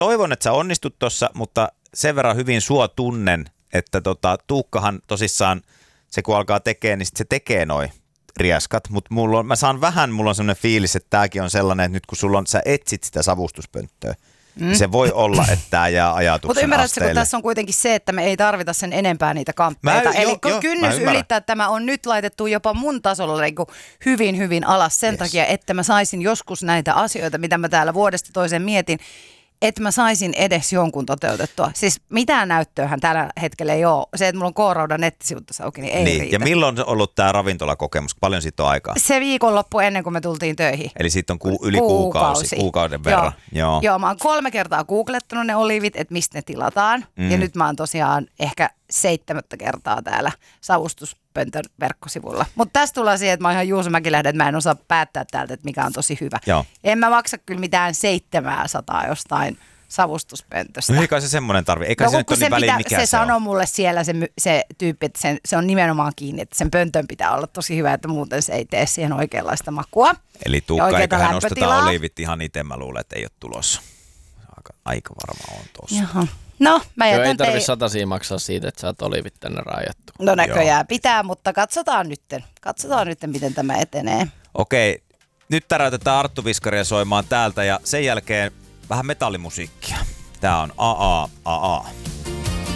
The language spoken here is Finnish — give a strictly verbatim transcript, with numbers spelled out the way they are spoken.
toivon, että sä onnistut tossa, mutta sen verran hyvin sua tunnen, että tota, Tuukkahan tosissaan, se kun alkaa tekemään, niin sit se tekee noi riaskat, mutta mulla on, mä saan vähän, mulla on semmoinen fiilis, että tääkin on sellainen, että nyt kun sulla on, sä etsit sitä savustuspönttöä, mm. niin se voi olla, että tää jää ajatuksen Mutta ymmärrätkö, asteille. kun tässä on kuitenkin se, että me ei tarvita sen enempää niitä kamppeita. Mä, Eli jo, kun jo, kynnys ylittää, että tämä on nyt laitettu jopa mun tasolla niin kuin hyvin, hyvin alas sen yes. takia, että mä saisin joskus näitä asioita, mitä mä täällä vuodesta toiseen mietin, että mä saisin edes jonkun toteutettua. Siis mitään näyttöähän tällä hetkellä ei ole. Se, että mulla on K-Raudan nettisivut tässä auki, niin ei niin. riitä. Ja milloin on ollut tämä ravintolakokemus? Paljon siitä on aikaa? Se viikonloppu ennen kuin me tultiin töihin. Eli siitä on ku, yli kuukausi, kuukausi, kuukauden verran. Joo. Joo. Joo, mä oon kolme kertaa googlettanut ne olivit, että mistä ne tilataan. Mm. Ja nyt mä oon tosiaan ehkä seitsemättä kertaa täällä savustuspöntön verkkosivulla. Mutta tästä tullaan siihen, että mä oon ihan Juuso Mäkilähde, että mä en osaa päättää täältä, että mikä on tosi hyvä. Joo. En mä maksa kyllä mitään seitsemänsataa jostain savustuspöntöstä. No eikä se semmoinen tarvi. Eikä no, se nyt ole niin väliin, mikä se, se, se sanoo on. mulle siellä se, se tyyppi, että sen, se on nimenomaan kiinni, että sen pöntön pitää olla tosi hyvä, että muuten se ei tee siihen oikeanlaista makua. Eli Tuukka, eiköhän nosteta olivit ihan itse, mä luulen, että ei ole tulossa. Aika, aika varma on tuossa. Jaha. No, mä jätän Joo, ei tarvitse tei... satasia maksaa siitä, että sä oot olivit tänne raajattu. No näköjään Joo. pitää, mutta katsotaan nytten. Katsotaan nytten, miten tämä etenee. Okei, nyt täräytetään Arttu Viskaria soimaan täältä ja sen jälkeen vähän metallimusiikkia. Tää on A A A A.